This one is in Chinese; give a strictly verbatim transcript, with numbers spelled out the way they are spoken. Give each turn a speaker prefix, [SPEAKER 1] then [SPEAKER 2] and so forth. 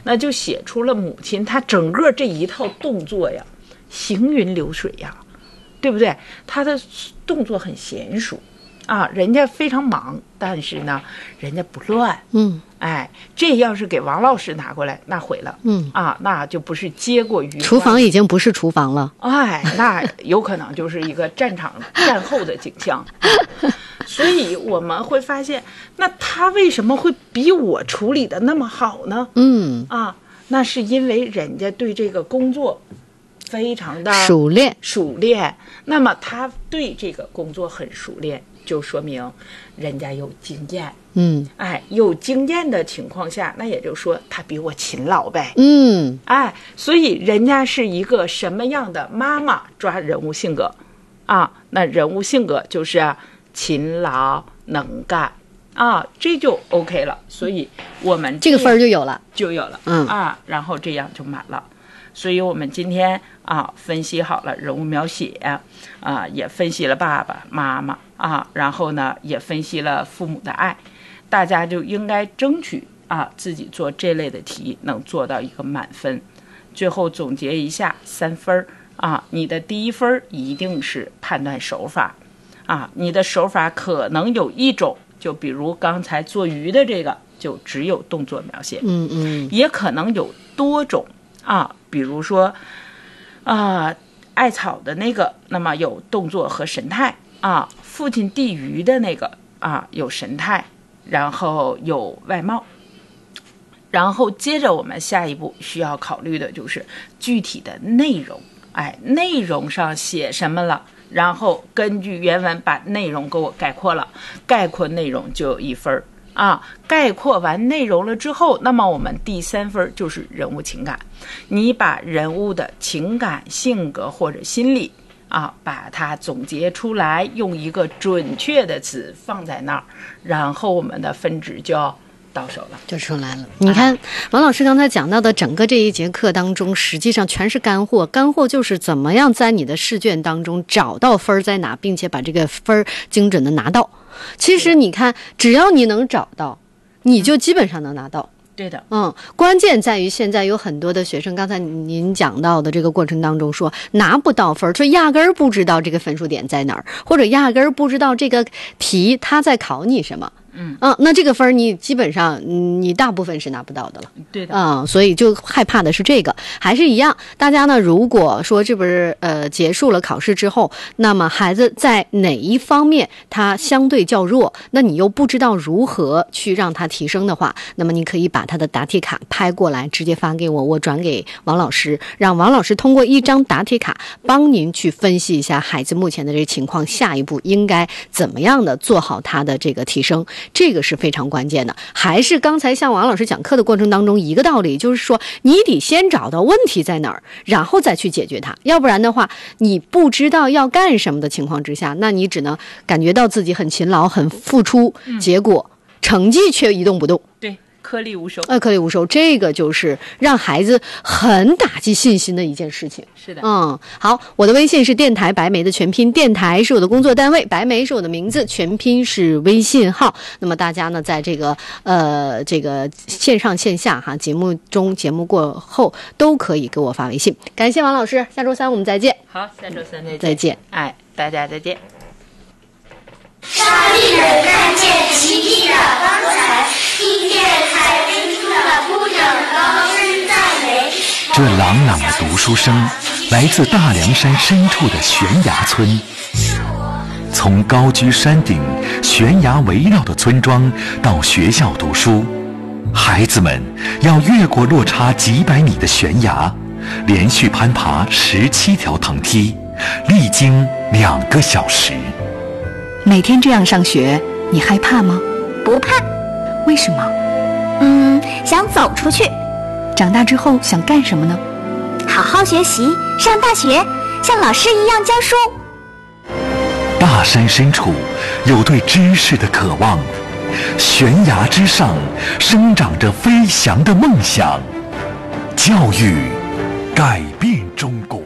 [SPEAKER 1] 那就写出了母亲她整个这一套动作呀，行云流水呀，对不对？她的动作很娴熟啊，人家非常忙，但是呢，人家不乱。
[SPEAKER 2] 嗯，
[SPEAKER 1] 哎，这要是给王老师拿过来，那毁了。
[SPEAKER 2] 嗯
[SPEAKER 1] 啊，那就不是接过鱼。
[SPEAKER 2] 厨房已经不是厨房了。
[SPEAKER 1] 哎，那有可能就是一个战场战后的景象。所以我们会发现，那他为什么会比我处理的那么好呢？
[SPEAKER 2] 嗯
[SPEAKER 1] 啊，那是因为人家对这个工作非常的
[SPEAKER 2] 熟练，
[SPEAKER 1] 熟练。那么他对这个工作很熟练，就说明人家有经验。
[SPEAKER 2] 嗯，
[SPEAKER 1] 哎，有经验的情况下，那也就是说他比我勤劳呗。
[SPEAKER 2] 嗯，
[SPEAKER 1] 哎，所以人家是一个什么样的妈妈抓人物性格啊？那人物性格就是勤劳能干啊，这就 OK 了。所以我们
[SPEAKER 2] 这个分儿就有了，
[SPEAKER 1] 就有了。
[SPEAKER 2] 嗯
[SPEAKER 1] 啊，然后这样就满了。所以我们今天啊分析好了人物描写啊，也分析了爸爸妈妈啊，然后呢也分析了父母的爱。大家就应该争取啊，自己做这类的题能做到一个满分。最后总结一下，三分啊，你的第一分一定是判断手法啊，你的手法可能有一种，就比如刚才做鱼的这个，就只有动作描写，
[SPEAKER 2] 嗯嗯，
[SPEAKER 1] 也可能有多种啊，比如说啊，艾草的那个，那么有动作和神态啊，父亲递鱼的那个啊，有神态。然后有外貌，然后接着我们下一步需要考虑的就是具体的内容。哎，内容上写什么了，然后根据原文把内容给我概括了，概括内容就有一分啊。概括完内容了之后，那么我们第三分就是人物情感，你把人物的情感、性格或者心理啊，把它总结出来，用一个准确的词放在那儿，然后我们的分值就到手了，
[SPEAKER 2] 就出来了。你看，王老师刚才讲到的整个这一节课当中，实际上全是干货。干货就是怎么样在你的试卷当中找到分在哪，并且把这个分精准的拿到。其实你看，只要你能找到，你就基本上能拿到。
[SPEAKER 1] 对的，
[SPEAKER 2] 嗯，关键在于现在有很多的学生，刚才您讲到的这个过程当中说拿不到分，就压根儿不知道这个分数点在哪儿，或者压根儿不知道这个题他在考你什么。
[SPEAKER 1] 嗯
[SPEAKER 2] 啊，那这个分你基本上你大部分是拿不到的了。
[SPEAKER 1] 对的，
[SPEAKER 2] 啊、嗯，所以就害怕的是这个，还是一样。大家呢，如果说这不是呃结束了考试之后，那么孩子在哪一方面他相对较弱，那你又不知道如何去让他提升的话，那么你可以把他的答题卡拍过来，直接发给我，我转给王老师，让王老师通过一张答题卡帮您去分析一下孩子目前的这个情况，下一步应该怎么样的做好他的这个提升。这个是非常关键的，还是刚才像王老师讲课的过程当中一个道理，就是说你得先找到问题在哪儿，然后再去解决它，要不然的话你不知道要干什么的情况之下，那你只能感觉到自己很勤劳很付出，
[SPEAKER 1] 嗯、
[SPEAKER 2] 结果成绩却一动不动。
[SPEAKER 1] 对，颗粒无收。
[SPEAKER 2] 呃，颗粒无收，这个就是让孩子很打击信心的一件事情。
[SPEAKER 1] 是的，
[SPEAKER 2] 嗯，好，我的微信是电台白梅的全拼，电台是我的工作单位，白梅是我的名字，全拼是微信号。那么大家呢，在这个呃这个线上线下哈，节目中节目过后都可以给我发微信。感谢王老师，下周三我们再见。
[SPEAKER 1] 好，下周三再见。
[SPEAKER 2] 再见。
[SPEAKER 1] 哎，大家再见。
[SPEAKER 3] 当地人看见奇迹的刚才，听见海边听的姑娘高声赞美。
[SPEAKER 4] 这朗朗的读书声来自大凉山深处的悬崖村。从高居山顶、悬崖围绕的村庄到学校读书，孩子们要越过落差几百米的悬崖，连续攀爬十七条藤梯，历经两个小时。
[SPEAKER 5] 每天这样上学，你害怕吗？
[SPEAKER 6] 不怕。
[SPEAKER 5] 为什么？
[SPEAKER 6] 嗯，想走出去。
[SPEAKER 5] 长大之后想干什么呢？
[SPEAKER 6] 好好学习，上大学，像老师一样教书。
[SPEAKER 4] 大山深处有对知识的渴望，悬崖之上生长着飞翔的梦想。教育改变中国。